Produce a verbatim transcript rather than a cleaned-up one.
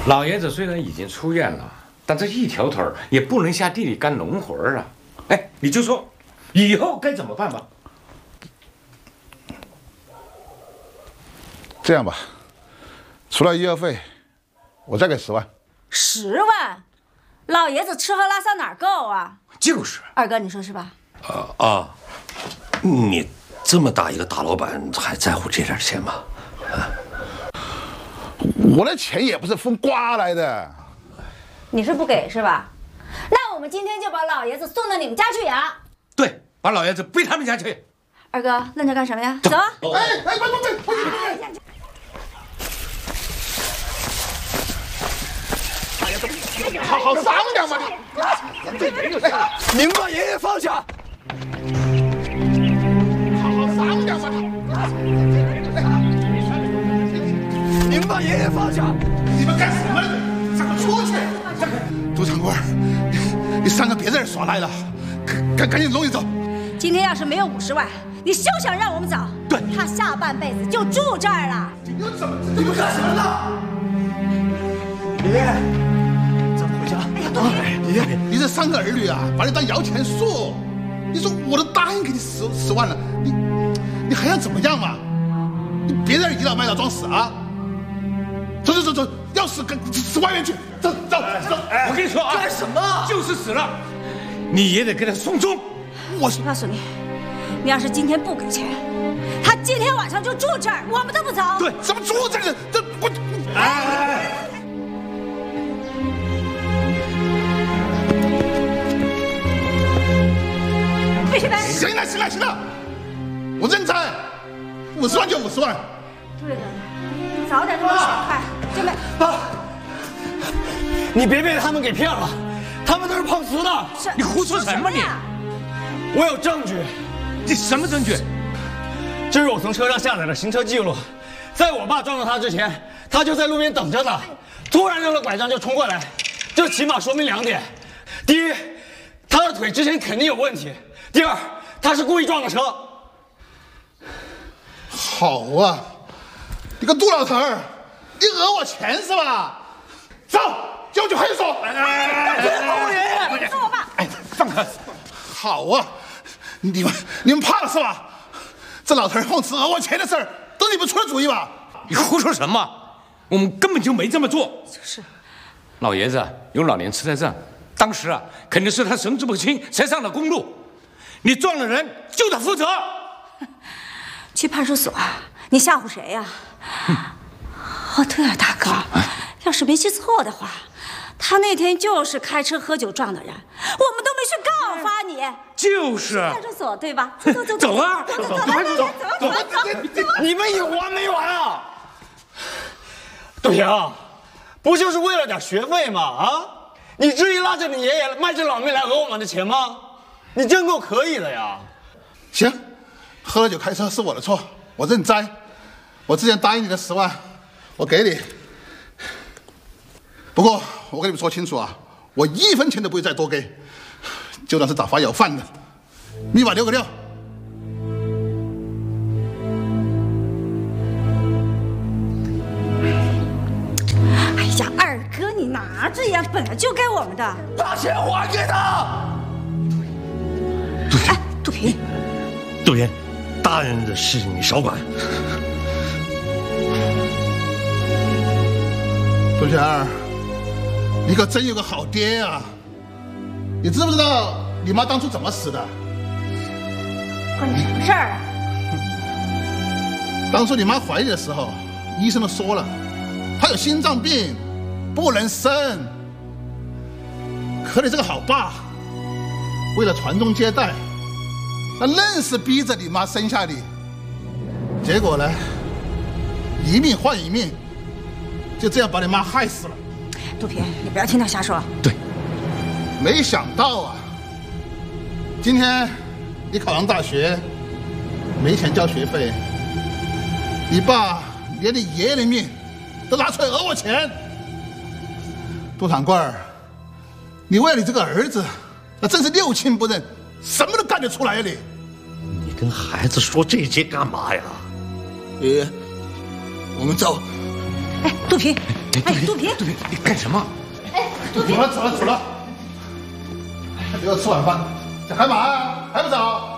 老爷子虽然已经出院了，但这一条腿儿也不能下地里干农活啊！哎，你就说，以后该怎么办吧？ 这样吧，除了医药费，我再给十万。 十万，老爷子吃喝拉撒哪够啊？ 就是。 二哥，你说是吧？ 啊啊，你这么大一个大老板，还在乎这点钱吗？啊？ 我的钱也不是风刮来的， 你是不给是吧？那我们今天就把老爷子送到你们家去养。 对，把老爷子背他们家去。 二哥，愣着干什么呀？走！ 哎哎，快快快！好好商量嘛你！ 您把爷爷放下！ 好好商量嘛您把爷爷放下！ 你们干什么呢？让我出去！杜长官，你你伤了别人耍赖了，赶赶紧弄你走！ 今天要是没有五十万，你休想让我们走。 对， 他下半辈子就住这儿了。 你又怎么？ 你们干什么呢？爷爷，咱们回家。 哎呀，对。 爷爷，你这三个儿女啊，把你当摇钱树。你说我都答应给你十十万了，你你还要怎么样嘛？你别在倚老卖老装死啊！ 走走走走，要死跟死外面去！走走走！ 哎，我跟你说啊， 干什么？ 就是死了，你也得给他送终。 我告诉你，你要是今天不给钱，他今天晚上就住这儿，我们都不走。 对，怎么住这个？这我…… 哎， 必须得。 行了行了行了，我认栽，五十万就五十万。 对的。 早点跟我爽快，真的。 爸，你别被他们给骗了，他们都是碰瓷的。 你胡说什么你？ 我有证据。 你什么证据？ 这是我从车上下载的行车记录，在我爸撞到他之前，他就在路边等着呢，突然扔了拐杖就冲过来，这起码说明两点：第一，他的腿之前肯定有问题；第二，他是故意撞的车。 好啊。 你个杜老头儿，你讹我钱是吧？走，就去派出所。 别碰我爷爷！ 放我爸！ 哎，放开！好啊，你们你们怕了是吧？这老头儿碰瓷讹我钱的事儿，都你们出的主意吧？ 你胡说什么？我们根本就没这么做。 就是， 老爷子有老年痴呆症，当时啊肯定是他神志不清才上了公路。你撞了人，就得负责。 去派出所，你吓唬谁呀？ 哦，对了，大哥，要是没记错的话，他那天就是开车喝酒撞的人，我们都没去告发你。 就是。 派出所对吧？走走走， 走啊！ 走走走，走走走。 你们有完没完啊？杜平，不就是为了点学费吗？啊，你至于拉着你爷爷卖这老命来讹我们的钱吗？你真够可以的呀！ 行，喝了酒开车是我的错，我认栽。 我之前答应你的十万，我给你。不过我跟你们说清楚啊，我一分钱都不会再多给，就当是打发要饭的。密码留个六。 哎呀，二哥，你拿着呀，本来就该我们的。 把钱还给他。 哎，杜平， 杜岩，大人的事你少管。 杜泉儿，你可真有个好爹啊！你知不知道你妈当初怎么死的？ 关你什么事儿啊？ 当初你妈怀你的时候，医生都说了，她有心脏病，不能生。可你这个好爸，为了传宗接代，那愣是逼着你妈生下你。结果呢，一命换一命。 就这样把你妈害死了， 杜平，你不要听他瞎说。 对，没想到啊，今天你考上大学，没钱交学费，你爸连你爷爷的命都拿出来讹我钱。杜长官儿，你为了你这个儿子，那真是六亲不认，什么都干得出来呀你！ 你跟孩子说这些干嘛呀？ 爷爷，我们走。 哎，杜平， 哎，杜平， 杜平，你干什么？ 哎，杜平， 走了走了走了，还得要吃晚饭，这还忙啊？还不走？